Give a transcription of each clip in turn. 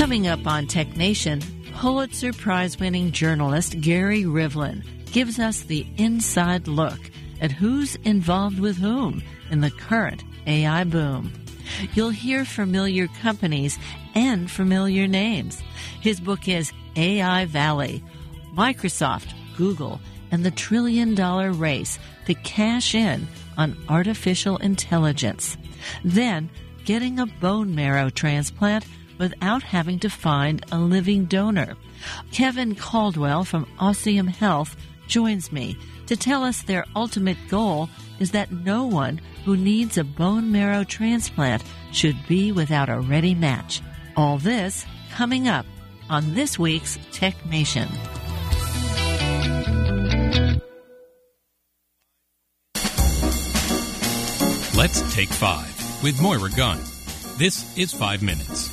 Coming up on Tech Nation, Pulitzer Prize-winning journalist Gary Rivlin gives us the inside look at who's involved with whom in the current AI boom. You'll hear familiar companies and familiar names. His book is AI Valley, Microsoft, Google, and the trillion-dollar race to cash in on artificial intelligence. Then, getting a bone marrow transplant without having to find a living donor. Kevin Caldwell from Ossium Health joins me to tell us their ultimate goal is that no one who needs a bone marrow transplant should be without a ready match. All this coming up on this week's Tech Nation. Let's Take 5 with Moira Gunn. This is 5 Minutes.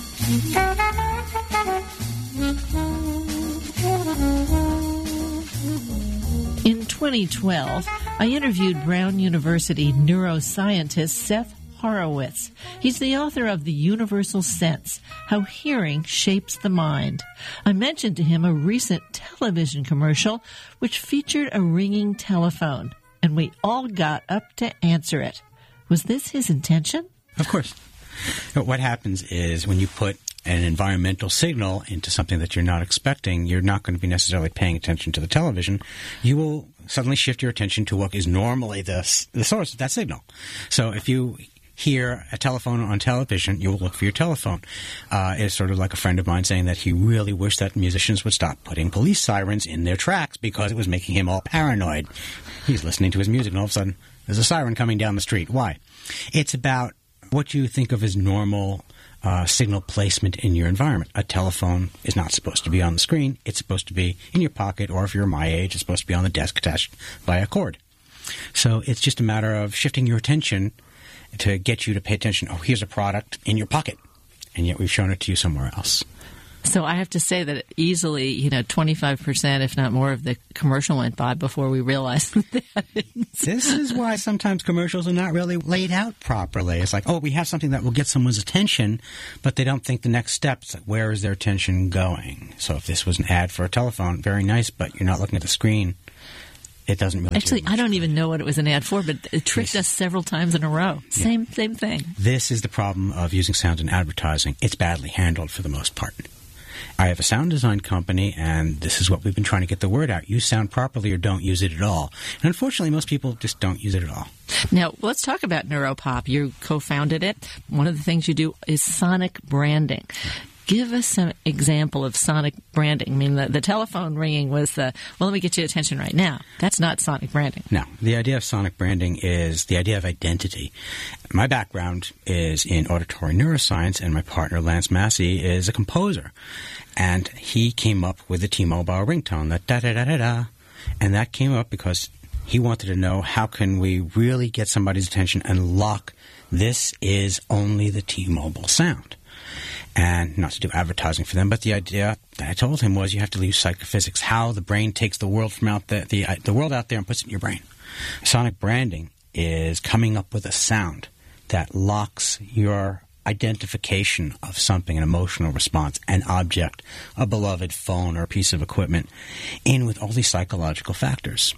In 2012, I interviewed Brown University neuroscientist Seth Horowitz. He's the author of The Universal Sense, How Hearing Shapes the Mind. I mentioned to him a recent television commercial which featured a ringing telephone, and we all got up to answer it. Was this his intention? Of course. What happens is when you put an environmental signal into something that you're not expecting, you're not going to be necessarily paying attention to the television. You will suddenly shift your attention to what is normally the source of that signal. So if you hear a telephone on television, you will look for your telephone. It's sort of like a friend of mine saying that he really wished that musicians would stop putting police sirens in their tracks because it was making him all paranoid. He's listening to his music and all of a sudden there's a siren coming down the street. Why? It's about what you think of as normal signal placement in your environment. A telephone is not supposed to be on the screen. It's supposed to be in your pocket, or if you're my age, it's supposed to be on the desk attached by a cord. So it's just a matter of shifting your attention to get you to pay attention. Oh, here's a product in your pocket, and yet we've shown it to you somewhere else. So I have to say that easily, 25%, if not more, of the commercial went by before we realized that. This is why sometimes commercials are not really laid out properly. It's like, oh, we have something that will get someone's attention, but they don't think the next steps. Where is their attention going? So if this was an ad for a telephone, very nice, but you're not looking at the screen. It doesn't really. Actually, I don't even know what it was an ad for, but it tricked us several times in a row. Same thing. This is the problem of using sound in advertising. It's badly handled for the most part. I have a sound design company, and this is what we've been trying to get the word out. Use sound properly or don't use it at all. And unfortunately, most people just don't use it at all. Now, let's talk about Neuropop. You co-founded it. One of the things you do is sonic branding. Give us an example of sonic branding. I mean, the telephone ringing was let me get your attention right now. That's not sonic branding. No. The idea of sonic branding is the idea of identity. My background is in auditory neuroscience, and my partner, Lance Massey, is a composer. And he came up with the T-Mobile ringtone, that da-da-da-da-da. And that came up because he wanted to know how can we really get somebody's attention and lock this is only the T-Mobile sound. And not to do advertising for them, but the idea that I told him was you have to use psychophysics, how the brain takes the world from out the world out there and puts it in your brain. Sonic branding is coming up with a sound that locks your identification of something, an emotional response, an object, a beloved phone or a piece of equipment, in with all these psychological factors.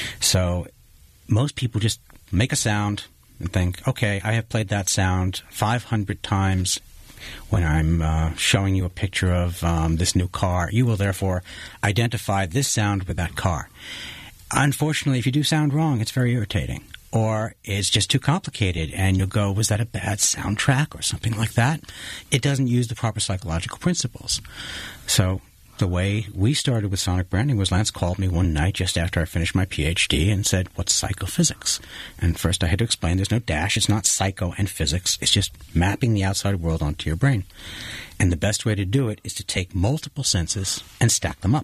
So most people just make a sound and think, okay, I have played that sound 500 times. When I'm showing you a picture of this new car, you will therefore identify this sound with that car. Unfortunately, if you do sound wrong, it's very irritating. Or it's just too complicated, and you'll go, was that a bad soundtrack or something like that? It doesn't use the proper psychological principles. So the way we started with sonic branding was Lance called me one night just after I finished my PhD and said, what's psychophysics? And first I had to explain there's no dash. It's not psycho and physics. It's just mapping the outside world onto your brain. And the best way to do it is to take multiple senses and stack them up.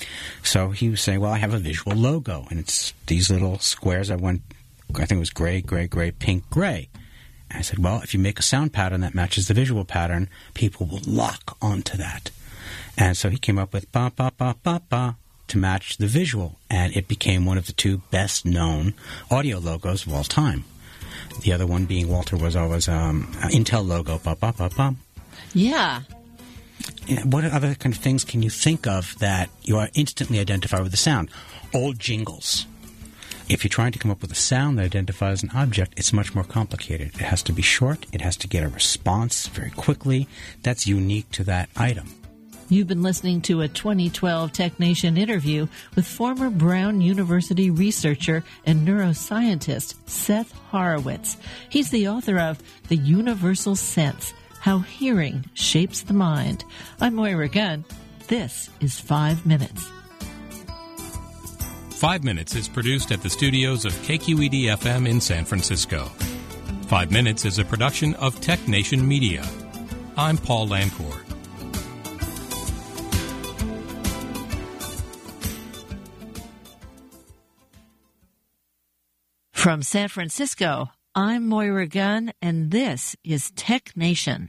So he was saying, well, I have a visual logo, and it's these little squares. I think it was gray, gray, gray, pink, gray. And I said, well, if you make a sound pattern that matches the visual pattern, people will lock onto that. And so he came up with ba, ba, ba, ba, ba to match the visual. And it became one of the two best-known audio logos of all time. The other one being Walter Wazowa's Intel logo, ba, ba, ba, ba. Yeah. what other kind of things can you think of that you are instantly identify with the sound? Old jingles. If you're trying to come up with a sound that identifies an object, it's much more complicated. It has to be short. It has to get a response very quickly. That's unique to that item. You've been listening to a 2012 TechNation interview with former Brown University researcher and neuroscientist Seth Horowitz. He's the author of The Universal Sense, How Hearing Shapes the Mind. I'm Moira Gunn. This is 5 Minutes. 5 Minutes is produced at the studios of KQED-FM in San Francisco. 5 Minutes is a production of TechNation Media. I'm Paul Lancourt. From San Francisco, I'm Moira Gunn, and this is TechNation.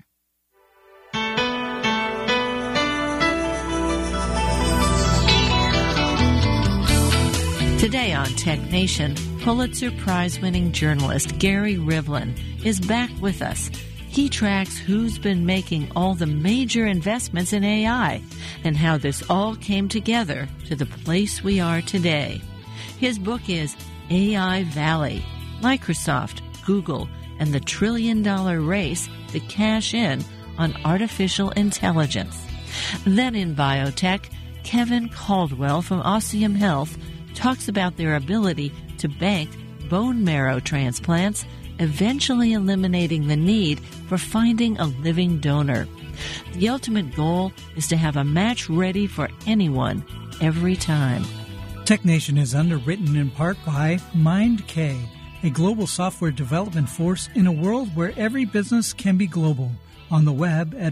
Today on TechNation, Pulitzer Prize-winning journalist Gary Rivlin is back with us. He tracks who's been making all the major investments in AI and how this all came together to the place we are today. His book is AI Valley, Microsoft, Google, and the trillion-dollar race to cash in on artificial intelligence. Then in biotech, Kevin Caldwell from Ossium Health talks about their ability to bank bone marrow transplants, eventually eliminating the need for finding a living donor. The ultimate goal is to have a match ready for anyone, every time. TechNation is underwritten in part by MindK, a global software development force in a world where every business can be global. On the web at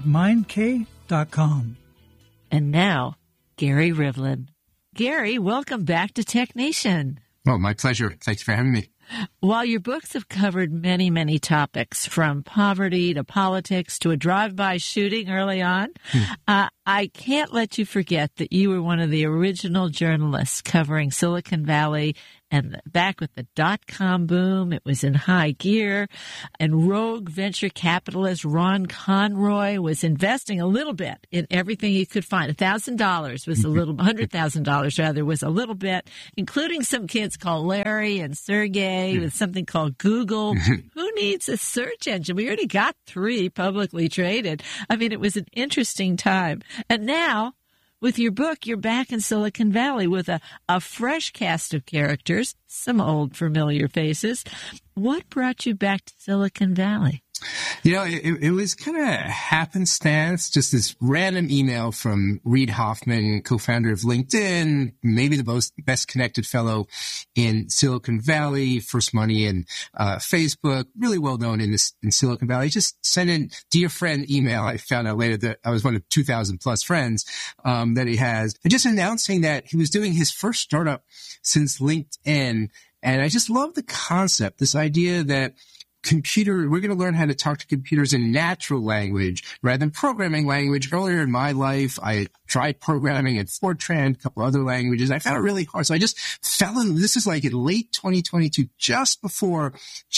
mindk.com. And now, Gary Rivlin. Gary, welcome back to TechNation. Well, my pleasure. Thanks for having me. While your books have covered many, many topics, from poverty to politics to a drive-by shooting early on, I can't let you forget that you were one of the original journalists covering Silicon Valley, and back with the dot-com boom, it was in high gear, and rogue venture capitalist Ron Conroy was investing a little bit in everything he could find. $1,000 was a little, $100,000 rather was a little bit, including some kids called Larry and Sergey with something called Google. Who needs a search engine? We already got 3 publicly traded. I mean, it was an interesting time. And now, with your book, you're back in Silicon Valley with a fresh cast of characters, some old familiar faces. What brought you back to Silicon Valley? You know, it was kind of happenstance, just this random email from Reid Hoffman, co-founder of LinkedIn, maybe the best connected fellow in Silicon Valley, first money in Facebook, really well known in Silicon Valley. Just sent in dear friend email. I found out later that I was one of 2,000 plus friends that he has, and just announcing that he was doing his first startup since LinkedIn. And I just love the concept, this idea that we're going to learn how to talk to computers in natural language rather than programming language. Earlier in my life, I tried programming in Fortran, a couple other languages. I found it really hard. So I just fell in. This is like in late 2022, just before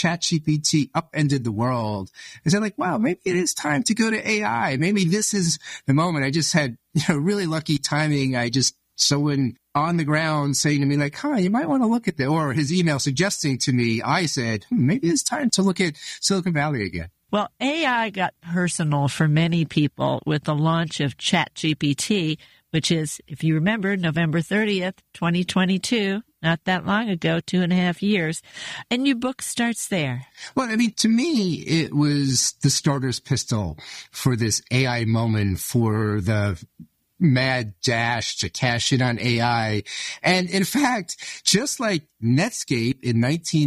ChatGPT upended the world. I said, like, wow, maybe it is time to go to AI. Maybe this is the moment. I just had, really lucky timing. Someone on the ground saying to me, like, you might want to look at that. Or his email suggesting to me, I said, maybe it's time to look at Silicon Valley again. Well, AI got personal for many people with the launch of ChatGPT, which is, if you remember, November 30th, 2022, not that long ago, 2.5 years. And your book starts there. Well, I mean, to me, it was the starter's pistol for this AI moment, for the mad dash to cash in on AI. And in fact, just like Netscape in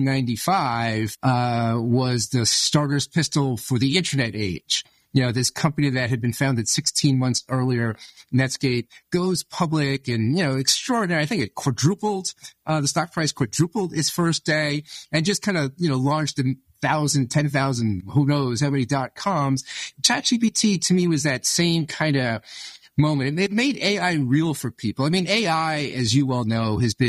1995 was the starter's pistol for the internet age. This company that had been founded 16 months earlier, Netscape, goes public and, extraordinary. I think it quadrupled, the stock price quadrupled its first day and just kind of, launched 1,000, 10,000, who knows how many .coms. ChatGPT to me was that same kind of moment. It made AI real for people. I mean, AI, as you well know, has been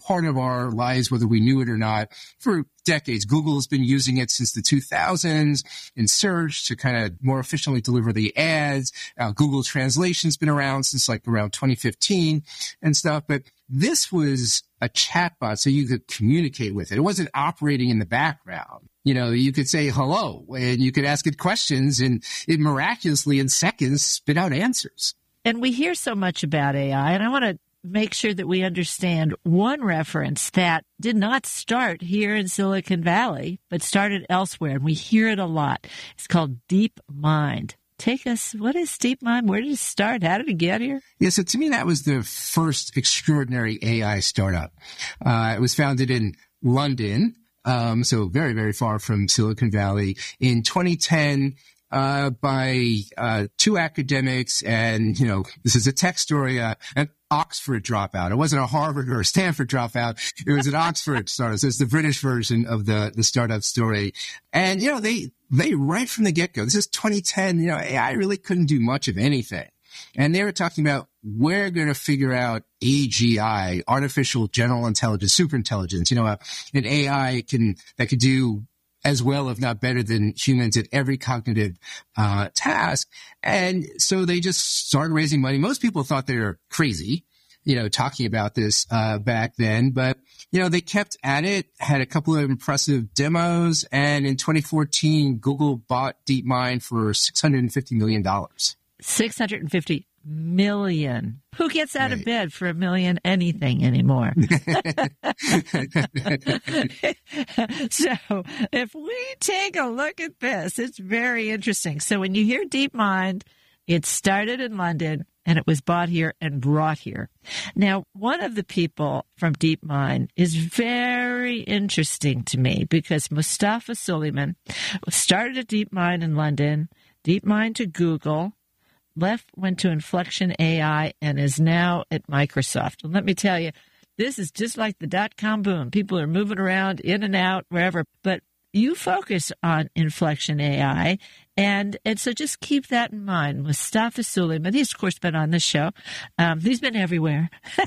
part of our lives, whether we knew it or not, for decades. Google has been using it since the 2000s in search to kind of more efficiently deliver the ads. Google Translation's been around since like around 2015 and stuff. But this was a chatbot, so you could communicate with it. It wasn't operating in the background. You know, you could say hello and you could ask it questions and it miraculously in seconds spit out answers. And we hear so much about AI, and I want to make sure that we understand one reference that did not start here in Silicon Valley, but started elsewhere, and we hear it a lot. It's called DeepMind. Take us, what is DeepMind? Where did it start? How did it get here? Yeah, so to me, that was the first extraordinary AI startup. It was founded in London, so very, very far from Silicon Valley. In 2010, by two academics, and, you know, this is a tech story, an Oxford dropout. It wasn't a Harvard or a Stanford dropout. It was an Oxford startup. So it's the British version of the startup story. And, you know, they right from the get-go, this is 2010, you know, AI really couldn't do much of anything. And they were talking about, we're going to figure out AGI, artificial general intelligence, superintelligence, you know, an AI that could do as well, if not better than humans at every cognitive task. And so they just started raising money. Most people thought they were crazy, you know, talking about this back then. But, you know, they kept at it, had a couple of impressive demos. And in 2014, Google bought DeepMind for $650 million. $650 million. Who gets out of bed for $1 million anything anymore? So if we take a look at this, it's very interesting. So when you hear DeepMind, it started in London and it was bought here and brought here. Now, one of the people from DeepMind is very interesting to me because Mustafa Suleyman started at DeepMind in London, DeepMind to Google, went to Inflection AI, and is now at Microsoft. And let me tell you, this is just like the dot-com boom. People are moving around in and out, wherever. But you focus on Inflection AI, and so just keep that in mind. Mustafa Suleyman, he's, of course, been on this show. He's been everywhere.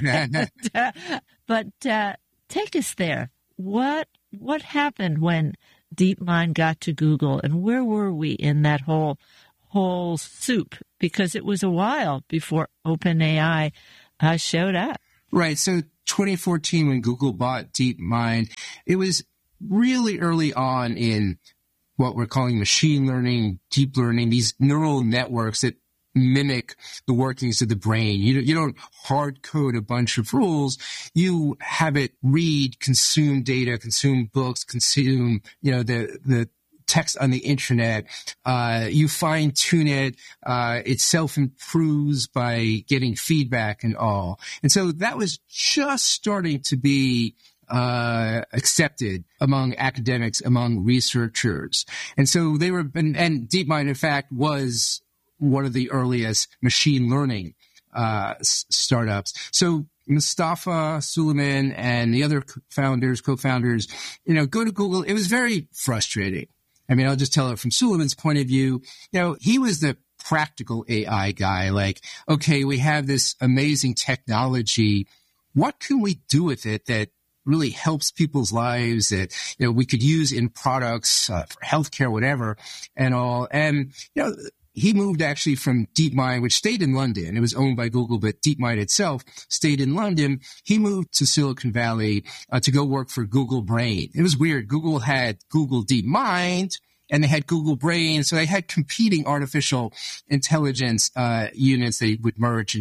But take us there. What happened when DeepMind got to Google, and where were we in that whole soup? Because it was a while before OpenAI showed up. Right. So 2014, when Google bought DeepMind, it was really early on in what we're calling machine learning, deep learning, these neural networks that mimic the workings of the brain. You don't hard code a bunch of rules. You have it read, consume data, consume books, consume, you know, the text on the internet. You fine tune it. It self improves by getting feedback and all. And so that was just starting to be accepted among academics, among researchers. And so they were, and DeepMind, in fact, was one of the earliest machine learning startups. So Mustafa Suleyman and the other co-founders, you know, go to Google. It was very frustrating. I mean, I'll just tell it from Suleyman's point of view. You know, he was the practical AI guy. Like, okay, we have this amazing technology. What can we do with it that really helps people's lives, that, you know, we could use in products for healthcare, whatever, and all. And, you know, he moved actually from DeepMind, which stayed in London. It was owned by Google, but DeepMind itself stayed in London. He moved to Silicon Valley to go work for Google Brain. It was weird. Google had Google DeepMind and they had Google Brain. So they had competing artificial intelligence units. They would merge in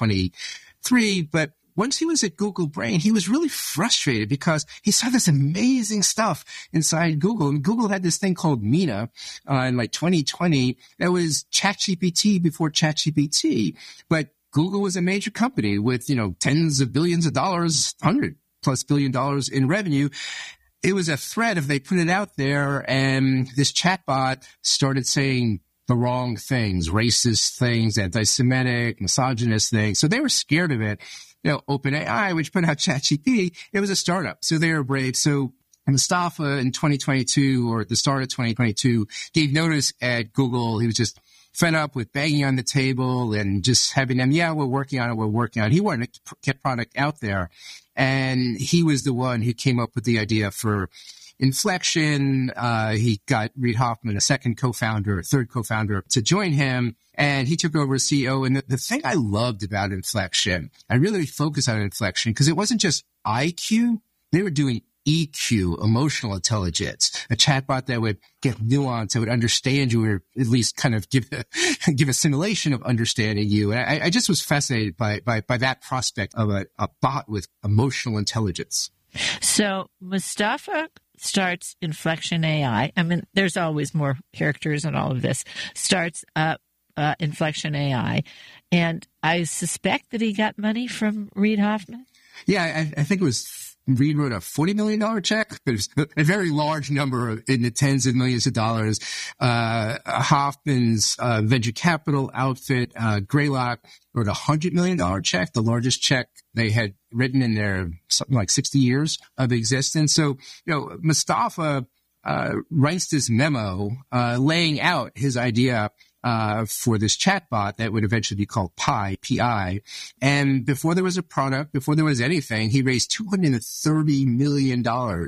2023. But once he was at Google Brain, he was really frustrated because he saw this amazing stuff inside Google. And Google had this thing called Mina in like 2020 that was ChatGPT before ChatGPT. But Google was a major company with, you know, tens of billions of dollars, $100+ billion in revenue. It was a threat if they put it out there and this chatbot started saying the wrong things, racist things, anti-Semitic, misogynist things. So they were scared of it. You know, OpenAI, which put out ChatGPT, it was a startup. So they were brave. So Mustafa in 2022 or at the start of 2022 gave notice at Google. He was just fed up with banging on the table and just having them, yeah, we're working on it. He wanted to get product out there. And he was the one who came up with the idea for Inflection. He got Reid Hoffman, a third co-founder, to join him. And he took over as CEO. And the thing I loved about Inflection, I really focused on Inflection because it wasn't just IQ. They were doing EQ, emotional intelligence, a chatbot that would get nuance, that would understand you, or at least kind of give a simulation of understanding you. And I just was fascinated by that prospect of a bot with emotional intelligence. So Mustafa starts Inflection AI. I mean, there's always more characters in all of this. Starts Inflection AI. And I suspect that he got money from Reid Hoffman. Yeah, I think it was Reid wrote a $40 million check, but it was a very large number in the tens of millions of dollars. Hoffman's venture capital outfit, Greylock, wrote a $100 million check, the largest check they had written in their something like 60 years of existence. So, Mustafa writes this memo laying out his idea for this chatbot that would eventually be called Pi, P-I. And before there was a product, before there was anything, he raised $230 million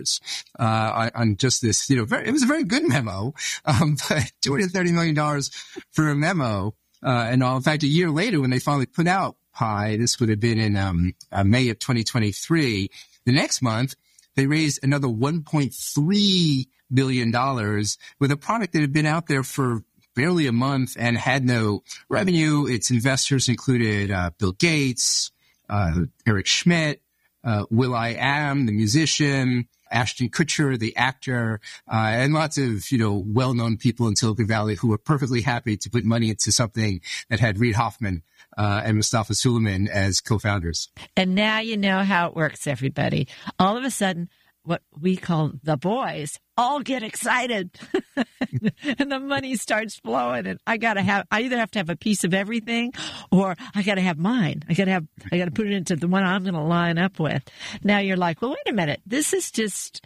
on just this, it was a very good memo, but $230 million for a memo and all. In fact, a year later, when they finally put out Pi, this would have been in May of 2023, the next month, they raised another $1.3 billion with a product that had been out there for barely a month and had no revenue. Its investors included Bill Gates, Eric Schmidt, will.i.am, the musician, Ashton Kutcher, the actor, and lots of, well-known people in Silicon Valley who were perfectly happy to put money into something that had Reid Hoffman and Mustafa Suleyman as co-founders. And now you know how it works, everybody. All of a sudden, what we call the boys all get excited and the money starts flowing, and I either have to have a piece of everything, or I got to have mine. I got to put it into the one I'm going to line up with. Now you're like, well, wait a minute. This is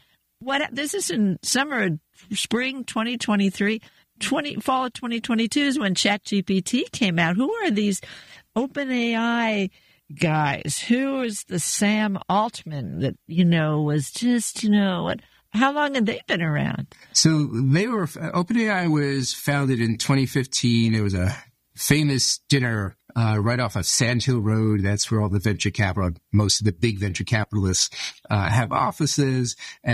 in spring 2023, fall of 2022 is when ChatGPT came out. Who are these OpenAI guys? Who is the Sam Altman that, was just, how long had they been around? So OpenAI was founded in 2015. It was a famous dinner right off of Sand Hill Road. That's where all the venture capital, most of the big venture capitalists have offices. And